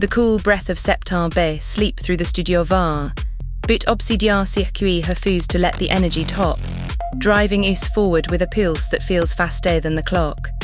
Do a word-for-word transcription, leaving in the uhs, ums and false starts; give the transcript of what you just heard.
The cool breath of Septembre Bay sleep through the studio var, but Obsidian Circuit refuse to let the energy top, driving us forward with a pulse that feels faster than the clock.